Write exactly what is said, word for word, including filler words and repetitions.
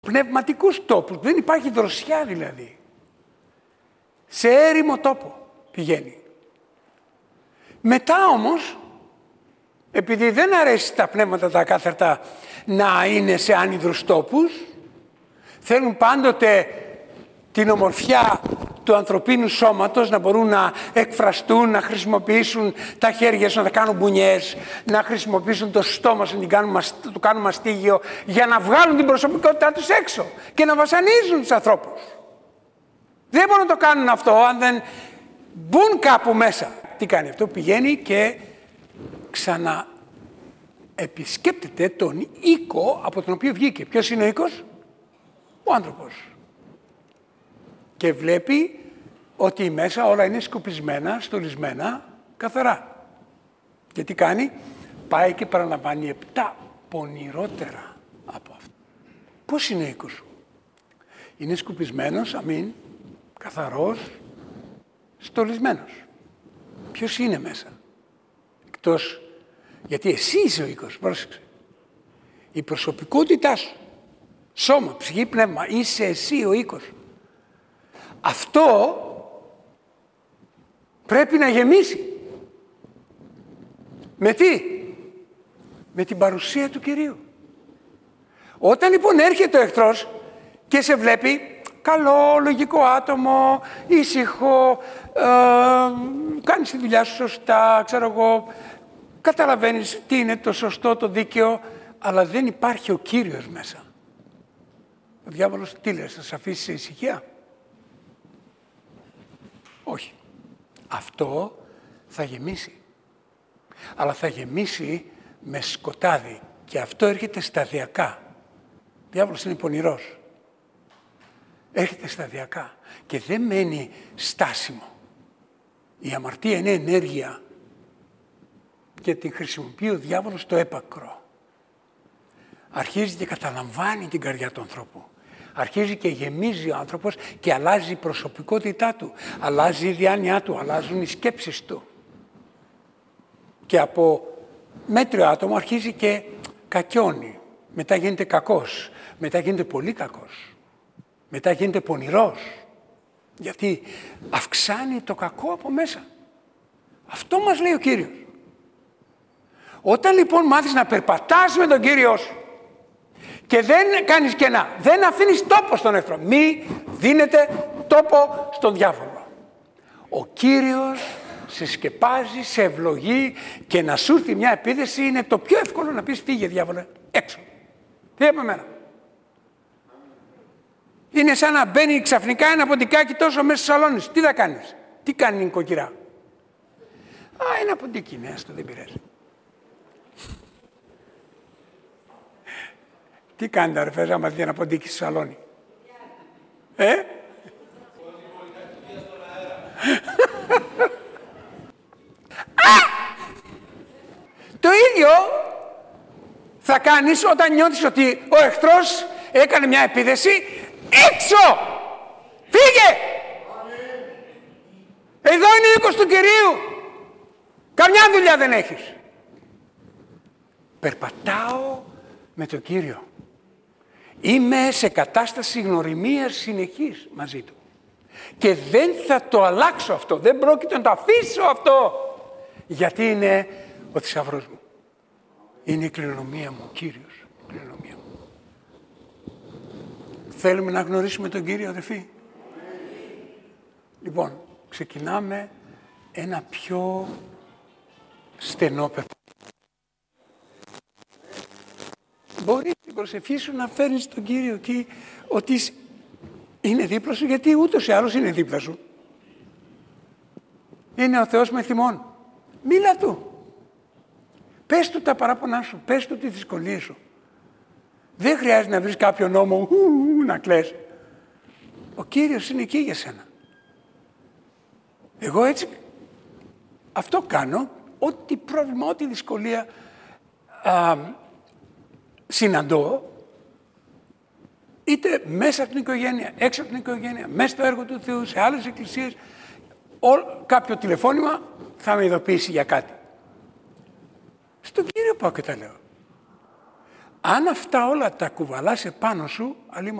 πνευματικούς τόπους. Δεν υπάρχει δροσιά δηλαδή. Σε έρημο τόπο πηγαίνει. Μετά όμως, επειδή δεν αρέσει τα πνεύματα τα ακάθαρτα να είναι σε άνυδρους τόπους, θέλουν πάντοτε την ομορφιά του ανθρωπίνου σώματος, να μπορούν να εκφραστούν, να χρησιμοποιήσουν τα χέρια σου, να τα κάνουν μπουνιές, να χρησιμοποιήσουν το στόμα σου, να το κάνουν μαστίγιο, για να βγάλουν την προσωπικότητά τους έξω και να βασανίζουν τους ανθρώπους. Δεν μπορούν να το κάνουν αυτό αν δεν μπουν κάπου μέσα. Τι κάνει αυτό? Πηγαίνει και ξαναεπισκέπτεται τον οίκο από τον οποίο βγήκε. Ποιος είναι ο οίκος? Ο άνθρωπος. Και βλέπει ότι μέσα όλα είναι σκουπισμένα, στολισμένα, καθαρά. Και τι κάνει? Πάει και παραλαμβάνει επτά πονηρότερα από αυτό. Πώς είναι ο οίκος σου? Είναι σκουπισμένος, αμήν, καθαρός, στολισμένος. Ποιος είναι μέσα? Εκτός, γιατί εσύ είσαι ο οίκος, πρόσεξε. Η προσωπικότητά σου, σώμα, ψυχή, πνεύμα, είσαι εσύ ο οίκος. Αυτό πρέπει να γεμίσει. Με τι? Με την παρουσία του Κυρίου. Όταν λοιπόν έρχεται ο εχθρός και σε βλέπει καλό, λογικό άτομο, ήσυχο, ε, κάνεις τη δουλειά σου σωστά, ξέρω εγώ, καταλαβαίνεις τι είναι το σωστό, το δίκαιο, αλλά δεν υπάρχει ο Κύριος μέσα. Ο διάβολος τι λες, θα σε αφήσει σε ησυχία? Όχι. Αυτό θα γεμίσει. Αλλά θα γεμίσει με σκοτάδι. Και αυτό έρχεται σταδιακά. Ο διάβολος είναι πονηρός. Έρχεται σταδιακά. Και δεν μένει στάσιμο. Η αμαρτία είναι ενέργεια. Και την χρησιμοποιεί ο διάβολος στο έπακρο. Αρχίζει και καταλαμβάνει την καρδιά του ανθρώπου. Αρχίζει και γεμίζει ο άνθρωπος και αλλάζει η προσωπικότητά του. Αλλάζει η διάνοιά του, αλλάζουν οι σκέψεις του. Και από μέτριο άτομο αρχίζει και κακιώνει. Μετά γίνεται κακός. Μετά γίνεται πολύ κακός. Μετά γίνεται πονηρός. Γιατί αυξάνει το κακό από μέσα. Αυτό μας λέει ο Κύριος. Όταν λοιπόν μάθεις να περπατάς με τον Κύριό σου και δεν κάνεις κενά, δεν αφήνεις τόπο στον εχθρό, μη δίνετε τόπο στον διάβολο. Ο Κύριος σε σκεπάζει, σε ευλογεί και να σου έρθει μια επίθεση είναι το πιο εύκολο να πεις φύγε διάβολε, έξω. Τι από μένα. Είναι σαν να μπαίνει ξαφνικά ένα ποντικάκι τόσο μέσα στο σαλόνι. Τι θα κάνεις? Τι κάνει η νοικοκυρά? Α, ένα ποντίκι, ναι, αυτό δεν πειράζει. Τι κάνετε αρφές άμα δει ένα ποντίκι στο σαλόνι? Ε? Το ίδιο θα κάνεις όταν νιώθεις ότι ο εχθρός έκανε μια επίθεση. Έξω! Φύγε! Εδώ είναι ο οίκος του Κυρίου. Καμιά δουλειά δεν έχεις. Περπατάω με τον Κύριο. Είμαι σε κατάσταση γνωριμίας συνεχής μαζί Του. Και δεν θα το αλλάξω αυτό. Δεν πρόκειται να το αφήσω αυτό. Γιατί είναι ο θησαυρός μου. Είναι η κληρονομία μου, ο Κύριος. Η κληρονομία μου. Θέλουμε να γνωρίσουμε τον Κύριο, αδελφοί? Λοιπόν, ξεκινάμε ένα πιο στενό περπάτημα. Μπορεί την προσευχή σου να φέρνεις τον Κύριο εκεί, ότι είναι δίπλα σου, γιατί ούτως ή άλλως είναι δίπλα σου. Είναι ο Θεός με θυμών. Μίλα Του. Πες Του τα παράπονά σου, πες Του τις δυσκολίες σου. Δεν χρειάζεται να βρεις κάποιο νόμο ου, ου, να κλαις. Ο Κύριος είναι εκεί για σένα. Εγώ έτσι αυτό κάνω, ό,τι πρόβλημα, ό,τι δυσκολία α, συναντώ, είτε μέσα από την οικογένεια, έξω από την οικογένεια, μέσα στο έργο του Θεού, σε άλλες εκκλησίες, ό, κάποιο τηλεφώνημα θα με ειδοποιήσει για κάτι. Στον Κύριο πάω και τα λέω. Αν αυτά όλα τα κουβαλάς επάνω σου, αλλήμον